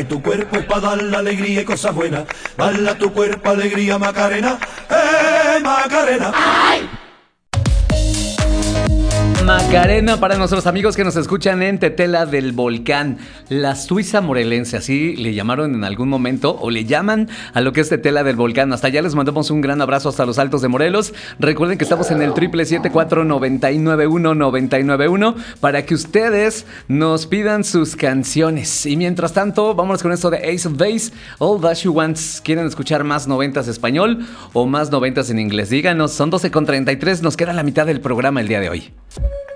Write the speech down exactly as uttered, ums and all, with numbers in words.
tu cuerpo para dar la alegría y cosas buenas. Baila tu cuerpo, alegría, Macarena. ¡Eh, Macarena! ¡Ay! Macarena para nuestros amigos que nos escuchan en Tetela del Volcán, la Suiza morelense, así le llamaron en algún momento o le llaman a lo que es Tetela del Volcán. Hasta allá les mandamos un gran abrazo hasta los Altos de Morelos. Recuerden que estamos en el triple siete cuatro nueve nueve uno nueve nueve uno para que ustedes nos pidan sus canciones. Y mientras tanto, vámonos con esto de Ace of Base, All That She Wants. ¿Quieren escuchar más noventas español o más noventas en inglés? Díganos, son doce con treinta y tres, nos queda la mitad del programa el día de hoy.